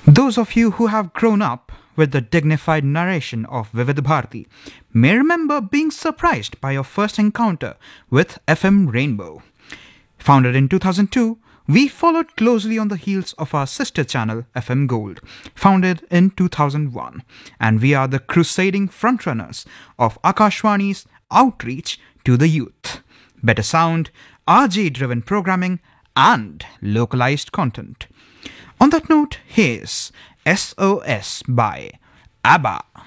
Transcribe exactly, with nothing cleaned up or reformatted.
Those of you who have grown up with the dignified narration of Vivid Bharati may remember being surprised by your first encounter with F M Rainbow. Founded in two thousand two, we followed closely on the heels of our sister channel F M Gold, founded in two thousand one, and we are the crusading frontrunners of Akashwani's outreach to the youth. Better sound, R J driven programming, and localized content. On that note, here's S O S by ABBA.